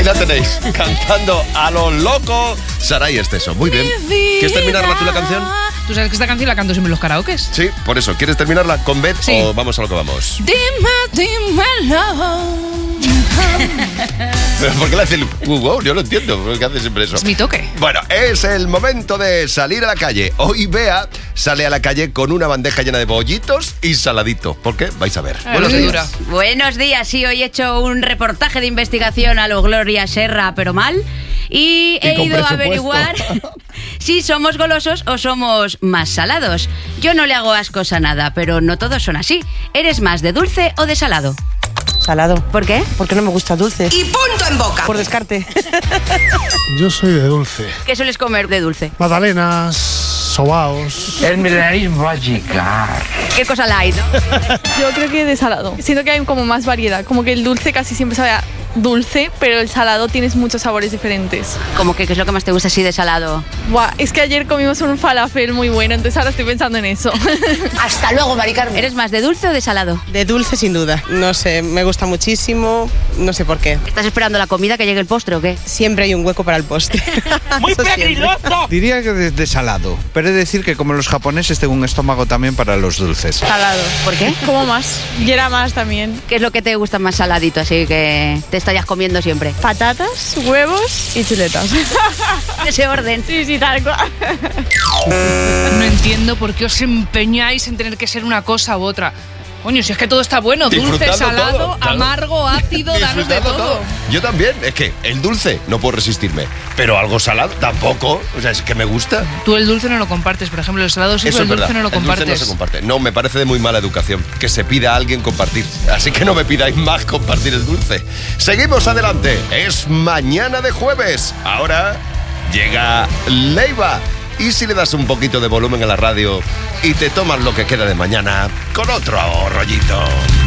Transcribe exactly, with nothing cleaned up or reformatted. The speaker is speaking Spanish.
Ahí la tenéis, cantando a lo loco Saray Esteso. Muy bien. ¿Quieres terminarla tú la canción? Tú sabes que esta canción la canto siempre en los karaokes. Sí, por eso. ¿Quieres terminarla con Beth sí. o vamos a lo que vamos? Dime, dímelo. ¿Pero por qué le hace el wow, wow? Yo no entiendo. ¿Por qué hace siempre eso? Es mi toque. Bueno, es el momento de salir a la calle. Hoy Bea sale a la calle con una bandeja llena de bollitos y saladito. ¿Por qué? Vais a ver. Ay, Buenos días. dura. Buenos días, sí, hoy he hecho un reportaje de investigación a lo Gloria Serra, pero mal. Y he con ido a presupuesto. averiguar si somos golosos o somos más salados. Yo no le hago ascos a nada, pero no todos son así. ¿Eres más de dulce o de salado? Salado. ¿Por qué? Porque no me gusta dulce. Y punto en boca. Por descarte. Yo soy de dulce. ¿Qué sueles comer de dulce? Magdalenas, sobaos. El milenarismo va a llegar. ¿Qué cosa la hay, no? Yo creo que de salado. Siento que hay como más variedad. Como que el dulce casi siempre sabe a dulce, pero el salado tienes muchos sabores diferentes. Como que, ¿qué es lo que más te gusta así de salado? Buah, es que ayer comimos un falafel muy bueno, entonces ahora estoy pensando en eso. Hasta luego, Mari Carmen. ¿Eres más de dulce o de salado? De dulce sin duda. No sé, me gusta muchísimo. No sé por qué. ¿Estás esperando la comida que llegue el postre o qué? Siempre hay un hueco para el postre. ¡Muy Eso siempre. peligroso! Diría que de, de salado, pero he de decir que como los japoneses tengo un estómago también para los dulces. Salado. ¿Por qué? Como más. Y era más también. ¿Qué es lo que te gusta más saladito, así que te estarías comiendo siempre? Patatas, huevos y chuletas. En ese orden. Sí, sí, tal cual. No entiendo por qué os empeñáis en tener que ser una cosa u otra. Coño, si es que todo está bueno, dulce, Disfrutando salado, todo, claro. amargo, ácido, danos de Disfrutando todo. Yo también. Es que el dulce no puedo resistirme. Pero algo salado tampoco. O sea, es que me gusta. Tú el dulce no lo compartes, por ejemplo, el salado sí, Eso pero es el dulce verdad. no lo El dulce compartes. no se comparte. No, me parece de muy mala educación que se pida a alguien compartir. Así que no me pidáis más compartir el dulce. Seguimos adelante. Es mañana de jueves. Ahora llega Leiva. Y si le das un poquito de volumen a la radio y te tomas lo que queda de mañana con otro rollito.